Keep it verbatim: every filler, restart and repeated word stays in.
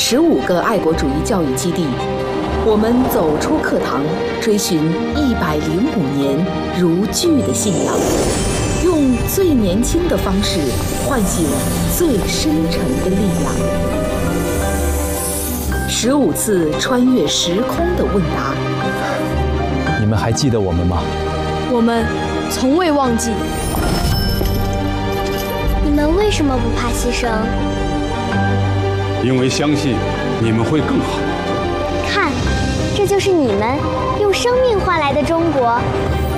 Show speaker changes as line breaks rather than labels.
十五个爱国主义教育基地，我们走出课堂，追寻一百零五年如炬的信仰，用最年轻的方式唤醒最深沉的力量。十五次穿越时空的问答，
你们还记得我们吗？
我们从未忘记。
你们为什么不怕牺牲？
因为相信你们会更好。
看，这就是你们用生命换来的中国。